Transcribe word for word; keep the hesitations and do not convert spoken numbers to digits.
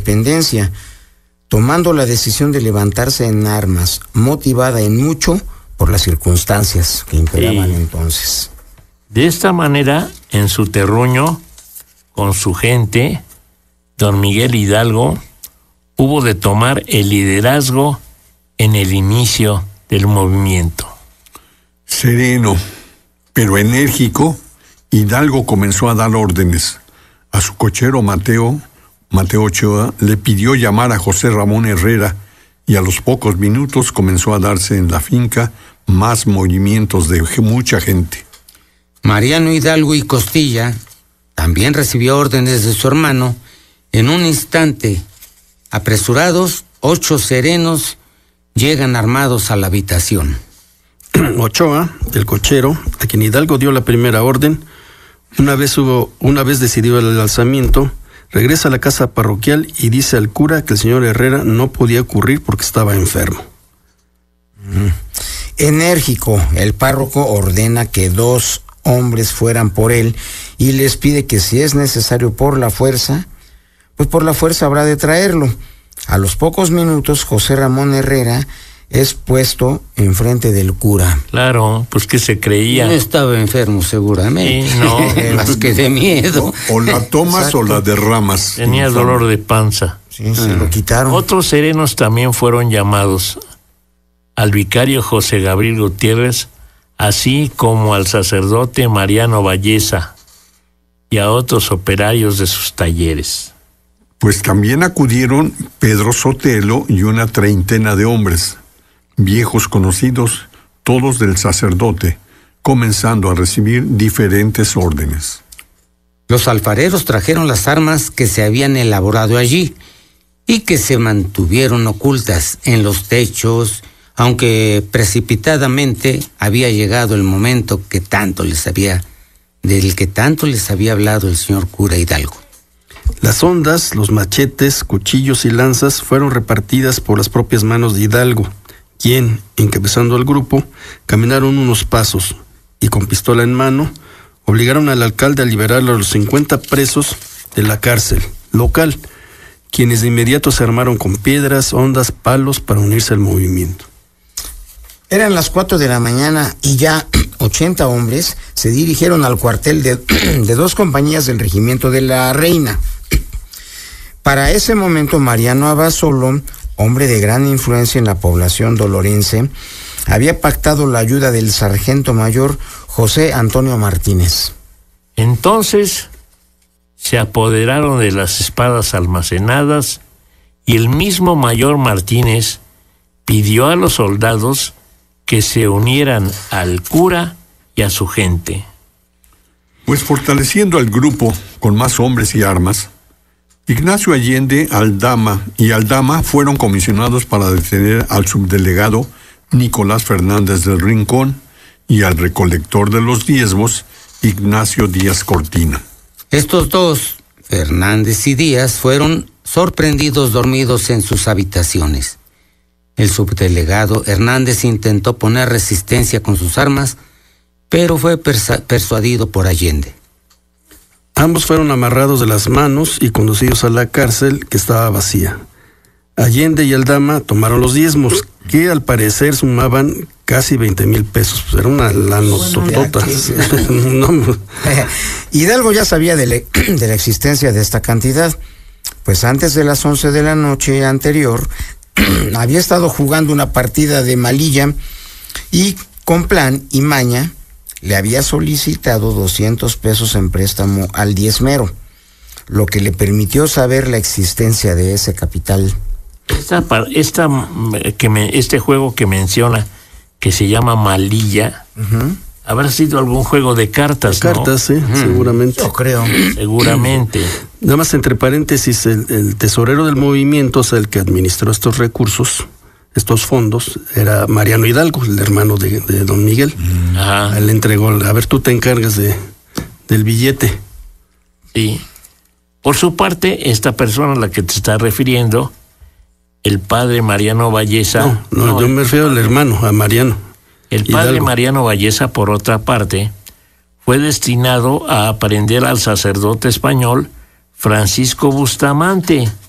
independencia, tomando la decisión de levantarse en armas, motivada en mucho por las circunstancias que imperaban sí. entonces. De esta manera, en su terruño, con su gente, don Miguel Hidalgo hubo de tomar el liderazgo en el inicio del movimiento. Sereno, pero enérgico, Hidalgo comenzó a dar órdenes. A su cochero Mateo, Mateo Ochoa, le pidió llamar a José Ramón Herrera y a los pocos minutos comenzó a darse en la finca más movimientos de mucha gente. Mariano Hidalgo y Costilla también recibió órdenes de su hermano. En un instante, apresurados, ocho serenos llegan armados a la habitación. Ochoa, el cochero, a quien Hidalgo dio la primera orden, una vez hubo, una vez decidido el alzamiento, regresa a la casa parroquial y dice al cura que el señor Herrera no podía ocurrir porque estaba enfermo. Mm. Enérgico, el párroco ordena que dos hombres fueran por él y les pide que si es necesario por la fuerza, pues por la fuerza habrá de traerlo. A los pocos minutos, José Ramón Herrera es puesto enfrente del cura. Claro, pues que se creía. No estaba enfermo seguramente. Sí, no. Más que de miedo. O, o la tomas Exacto. o la derramas. Tenía dolor de panza. Sí, ah. se lo quitaron. Otros serenos también fueron llamados. Al vicario José Gabriel Gutiérrez, así como al sacerdote Mariano Valleza y a otros operarios de sus talleres. Pues también acudieron Pedro Sotelo y una treintena de hombres, viejos conocidos, todos del sacerdote, comenzando a recibir diferentes órdenes. Los alfareros trajeron las armas que se habían elaborado allí y que se mantuvieron ocultas en los techos, aunque precipitadamente había llegado el momento que tanto les había, del que tanto les había hablado el señor cura Hidalgo. Las hondas, los machetes, cuchillos y lanzas fueron repartidas por las propias manos de Hidalgo, quien, encabezando al grupo, caminaron unos pasos y con pistola en mano, obligaron al alcalde a liberar a los cincuenta presos de la cárcel local, quienes de inmediato se armaron con piedras, hondas, palos para unirse al movimiento. Eran las cuatro de la mañana y ya ochenta hombres se dirigieron al cuartel de, de dos compañías del regimiento de la Reina. Para ese momento, Mariano Abasolo, hombre de gran influencia en la población dolorense, había pactado la ayuda del sargento mayor José Antonio Martínez. Entonces se apoderaron de las espadas almacenadas y el mismo mayor Martínez pidió a los soldados que se unieran al cura y a su gente. Pues fortaleciendo al grupo con más hombres y armas, Ignacio Allende, Aldama y Aldama fueron comisionados para detener al subdelegado Nicolás Fernández del Rincón y al recolector de los diezmos, Ignacio Díaz Cortina. Estos dos, Fernández y Díaz, fueron sorprendidos dormidos en sus habitaciones. El subdelegado Hernández intentó poner resistencia con sus armas, pero fue persa- persuadido por Allende. Ambos fueron amarrados de las manos y conducidos a la cárcel, que estaba vacía. Allende y Aldama tomaron los diezmos, que al parecer sumaban casi veinte mil pesos. Era una lanototota. No. Hidalgo ya sabía de, le- de la existencia de esta cantidad, pues antes de las once de la noche anterior había estado jugando una partida de malilla y con plan y maña le había solicitado doscientos pesos en préstamo al diezmero, lo que le permitió saber la existencia de ese capital. Esta, esta, que me, este juego que menciona, que se llama malilla, uh-huh. habrá sido algún juego de cartas, de cartas, sí, uh-huh. seguramente. Yo creo. Seguramente. Nada más entre paréntesis, el, el tesorero del movimiento, o sea, el que administró estos recursos, estos fondos, era Mariano Hidalgo, el hermano de, de don Miguel. Ajá. Él le entregó, a ver, tú te encargas de del billete. Sí. Por su parte, esta persona a la que te estás refiriendo, el padre Mariano Valleza... No, no, no yo me refiero al hermano, a Mariano. El padre Hidalgo. Mariano Valleza, por otra parte, fue destinado a aprender al sacerdote español Francisco Bustamante,